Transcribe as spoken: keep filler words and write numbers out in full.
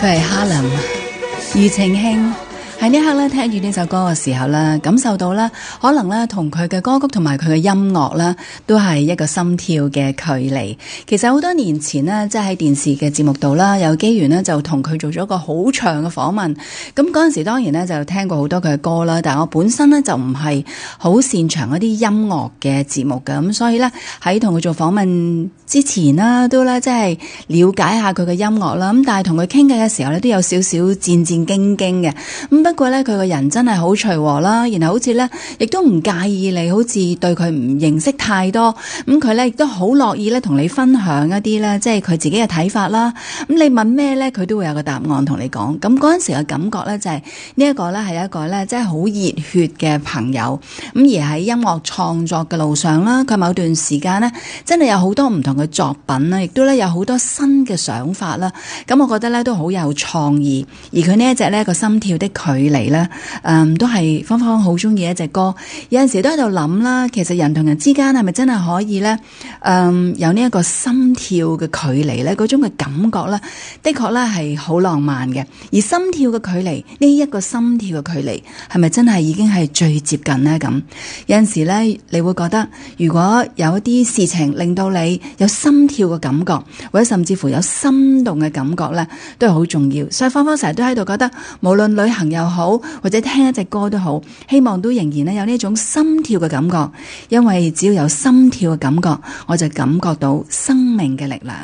佢係哈林庾澄慶。喺呢一刻咧，聽住呢首歌嘅時候咧，感受到咧，可能咧同佢嘅歌曲同埋佢嘅音樂咧，都係一個心跳嘅距離。其實好多年前呢，即係喺電視嘅節目度啦，有機緣呢，就同佢做咗個好長嘅訪問。咁嗰陣時當然咧就聽過好多佢嘅歌啦，但係我本身咧就唔係好擅長一啲音樂嘅節目嘅，咁所以咧喺同佢做訪問之前啦，都咧即係了解下佢嘅音樂啦。咁但係同佢傾偈嘅時候咧，都有少少戰戰兢兢嘅。咁不過咧，佢個人真係好隨和啦，然後好似咧，亦都唔介意你好似對佢唔認識太多，咁佢咧亦都好樂意咧同你分享一啲咧，即係佢自己嘅睇法啦。咁你問咩咧，佢都會有個答案同你講。咁嗰陣時嘅感覺咧，就係呢一個咧係一個咧，即係好熱血嘅朋友。咁而喺音樂創作嘅路上啦，佢某段時間咧，真係有好多唔同嘅作品啦，亦都咧有好多新嘅想法啦。咁我覺得咧都好有創意。而佢呢一隻咧個心跳的距離咧，嗯，都係芳芳好中意一隻歌。有陣時都喺度諗啦，其實人同人之間係咪真係可以咧，嗯，有呢一個心跳嘅距離咧，嗰種嘅感覺咧，的確咧係好浪漫嘅。而心跳嘅距離，呢一個心跳嘅距離，係咪真係已經係最接近呢？咁有陣時咧，你會覺得如果有一啲事情令到你有心跳嘅感覺，或者甚至乎有心動嘅感覺咧，都係好重要。所以芳芳成日都喺度覺得，無論旅行又好，或者聽一隻歌都好，希望都仍然咧有呢種心跳嘅感覺，因為只要有心跳嘅感覺，我就感覺到生命嘅力量。